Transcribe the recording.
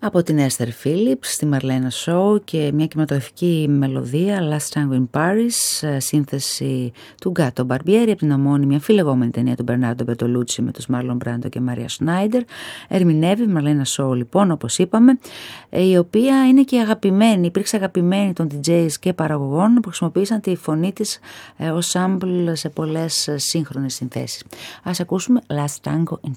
Από την Esther Phillips στη Marlena Shaw και μια κινηματογραφική μελωδία Last Tango in Paris, σύνθεση του Γκάτο Μπαρμπιέρη από την ομώνυμη αμφιλεγόμενη ταινία του Μπερνάρντο Μπερτολούτσι με τους Μάρλον Μπράντο και Μάρια Σνάιντερ. Ερμηνεύει η Marlena Shaw λοιπόν, όπως είπαμε, η οποία είναι και αγαπημένη, υπήρξε αγαπημένη των DJs και παραγωγών που χρησιμοποίησαν τη φωνή της ως sample σε πολλές σύγχρονες συνθέσεις. Ας ακούσουμε Last Tango in